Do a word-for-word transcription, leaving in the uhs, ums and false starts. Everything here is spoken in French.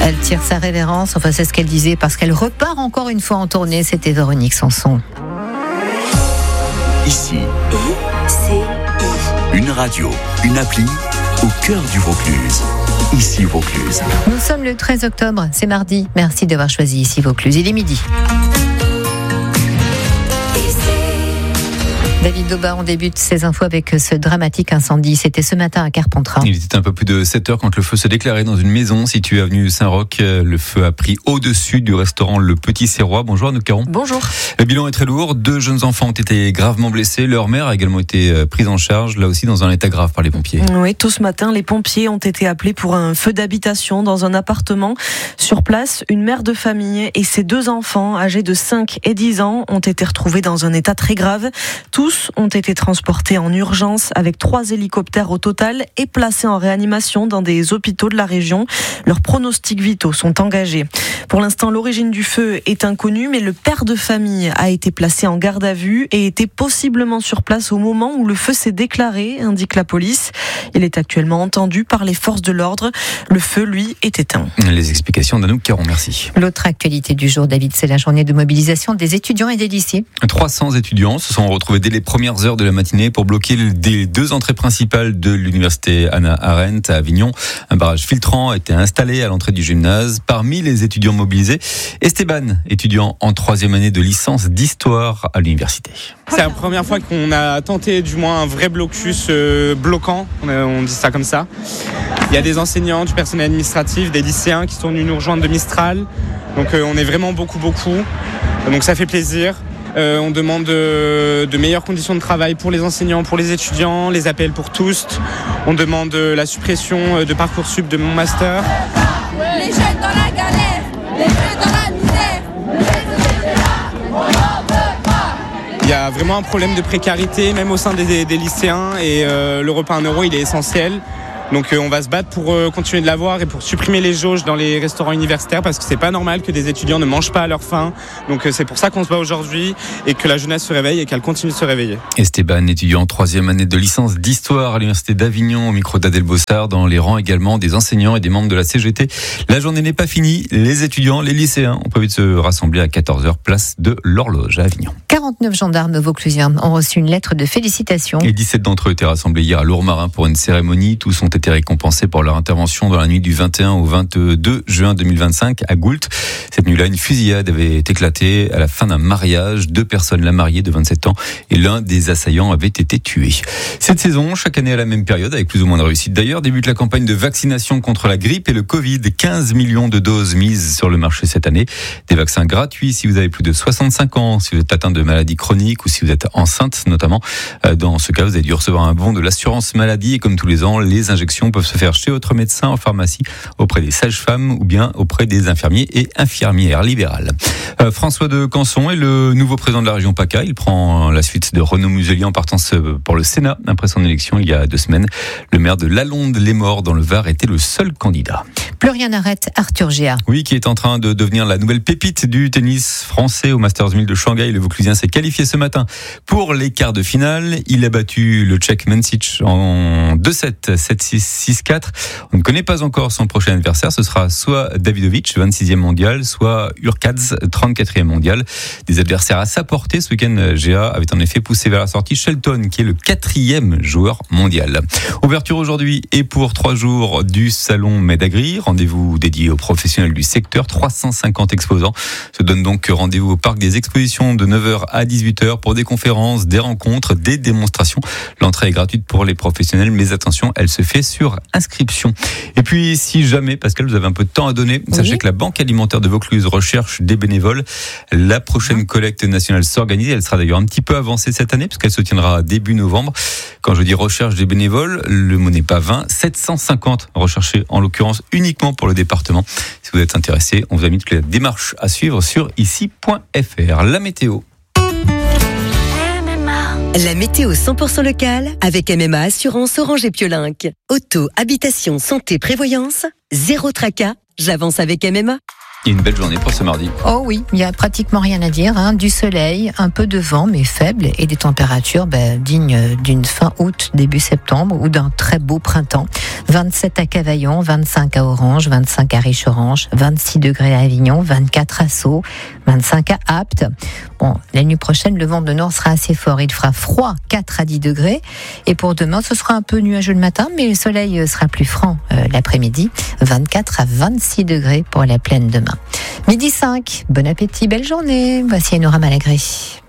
Elle tire sa révérence, enfin c'est ce qu'elle disait, parce qu'elle repart encore une fois en tournée. C'était Véronique Sanson. Ici, une radio, une appli au cœur du Vaucluse. Ici Vaucluse. Nous sommes le treize octobre, c'est mardi. Merci d'avoir choisi Ici Vaucluse. Il est midi. David Daubin, on débute ces infos avec ce dramatique incendie. C'était ce matin à Carpentras. Il était un peu plus de sept heures quand le feu se déclarait dans une maison située avenue Saint-Roch. Le feu a pris au-dessus du restaurant Le Petit Serrois. Bonjour Anouk Caron. Bonjour. Le bilan est très lourd. Deux jeunes enfants ont été gravement blessés. Leur mère a également été prise en charge, là aussi dans un état grave par les pompiers. Oui, tout ce matin, les pompiers ont été appelés pour un feu d'habitation dans un appartement. Sur place, une mère de famille et ses deux enfants âgés de cinq et dix ans ont été retrouvés dans un état très grave. Tous ont été transportés en urgence avec trois hélicoptères au total et placés en réanimation dans des hôpitaux de la région. Leurs pronostics vitaux sont engagés. Pour l'instant, l'origine du feu est inconnue, mais le père de famille a été placé en garde à vue et était possiblement sur place au moment où le feu s'est déclaré, indique la police. Il est actuellement entendu par les forces de l'ordre. Le feu, lui, est éteint. Les explications d'Anouk Caron, merci. L'autre actualité du jour, David, c'est la journée de mobilisation des étudiants et des lycées. trois cents étudiants se sont retrouvés dès les premières heures de la matinée pour bloquer les deux entrées principales de l'université Hannah Arendt à Avignon. Un barrage filtrant a été installé à l'entrée du gymnase. Parmi les étudiants mobilisés, Esteban, étudiant en troisième année de licence d'histoire à l'université. C'est la première fois qu'on a tenté du moins un vrai blocus euh, bloquant, on, a, on dit ça comme ça. Il y a des enseignants, du personnel administratif, des lycéens qui sont venus nous rejoindre de Mistral. Donc euh, on est vraiment beaucoup, beaucoup. Donc ça fait plaisir. Euh, on demande de, de meilleures conditions de travail pour les enseignants, pour les étudiants, les appels pour tous. On demande la suppression de Parcoursup de mon master. Les jeunes dans la galère, les jeunes dans la misère. Il y a vraiment un problème de précarité, même au sein des, des lycéens, et euh, le repas à un euro, il est essentiel. Donc euh, on va se battre pour euh, continuer de l'avoir et pour supprimer les jauges dans les restaurants universitaires parce que c'est pas normal que des étudiants ne mangent pas à leur faim. Donc euh, c'est pour ça qu'on se bat aujourd'hui et que la jeunesse se réveille et qu'elle continue de se réveiller. Esteban, étudiant en troisième année de licence d'histoire à l'université d'Avignon, au micro d'Adèle Bossard, dans les rangs également des enseignants et des membres de la C G T. La journée n'est pas finie. Les étudiants, les lycéens ont prévu de se rassembler à quatorze heures, place de l'Horloge à Avignon. quarante-neuf gendarmes vauclusiens ont reçu une lettre de félicitations. Et dix-sept d'entre eux étaient rassemblés hier à Lourmarin pour une cérémonie. Tous ont été récompensés pour leur intervention dans la nuit du vingt et un au vingt-deux juin deux mille vingt-cinq à Goult. Cette nuit-là, une fusillade avait éclaté à la fin d'un mariage. Deux personnes, la mariée de vingt-sept ans et l'un des assaillants avait été tué. Cette saison, chaque année à la même période, avec plus ou moins de réussite d'ailleurs, débute la campagne de vaccination contre la grippe et le Covid. quinze millions de doses mises sur le marché cette année. Des vaccins gratuits si vous avez plus de soixante-cinq ans, si vous êtes atteint de maladies chroniques ou si vous êtes enceinte notamment. Dans ce cas, vous avez dû recevoir un bon de l'assurance maladie et comme tous les ans, les injections peuvent se faire chez votre médecin en pharmacie, auprès des sages-femmes ou bien auprès des infirmiers et infirmières libérales. Euh, François de Canson est le nouveau président de la région PACA. Il prend la suite de Renaud Muselier en partance pour le Sénat après son élection il y a deux semaines. Le maire de Lalonde-les-Morts dans le Var était le seul candidat. Plus rien n'arrête Arthur Géa. Oui, qui est en train de devenir la nouvelle pépite du tennis français au Masters mille de Shanghai. Le Vauclusien s'est qualifié ce matin pour les quarts de finale. Il a battu le Tchèque Mencic en deux sept, sept six, six quatre. On ne connaît pas encore son prochain adversaire. Ce sera soit Davidovic, vingt-sixième mondial, soit Urkaz, trente-quatrième mondial. Des adversaires à sa portée. Ce week-end, Géa avait en effet poussé vers la sortie Shelton, qui est le quatrième joueur mondial. Ouverture aujourd'hui et pour trois jours du salon Medagri. Rendez-vous dédié aux professionnels du secteur. trois cent cinquante exposants se donnent donc rendez-vous au parc des expositions de neuf heures à dix-huit heures pour des conférences, des rencontres, des démonstrations. L'entrée est gratuite pour les professionnels, mais attention, elle se fait sur inscription. Et puis, si jamais, Pascal, vous avez un peu de temps à donner, oui. Sachez que la Banque alimentaire de Vaucluse recherche des bénévoles. La prochaine collecte nationale s'organise. Elle sera d'ailleurs un petit peu avancée cette année, puisqu'elle se tiendra début novembre. Quand je dis recherche des bénévoles, le mot n'est pas vain. sept cent cinquante recherchés, en l'occurrence, uniquement pour le département. Si vous êtes intéressé, on vous invite à la démarche à suivre sur ici point f r. La météo. La météo cent pour cent locale avec M M A Assurance Orange et Piolinck. Auto, habitation, santé, prévoyance, zéro tracas. J'avance avec M M A. Et une belle journée pour ce mardi. Oh oui, il n'y a pratiquement rien à dire. Hein. Du soleil, un peu de vent, mais faible, et des températures ben, dignes d'une fin août, début septembre, ou d'un très beau printemps. vingt-sept à Cavaillon, vingt-cinq à Orange, vingt-cinq à Riche-Orange, vingt-six degrés à Avignon, vingt-quatre à Sceaux, vingt-cinq à Apt. Bon, la nuit prochaine, le vent de nord sera assez fort. Il fera froid, quatre à dix degrés. Et pour demain, ce sera un peu nuageux le matin, mais le soleil sera plus franc euh, l'après-midi. vingt-quatre à vingt-six degrés pour la plaine demain. Midi cinq, bon appétit, belle journée. Voici Enora Malagré.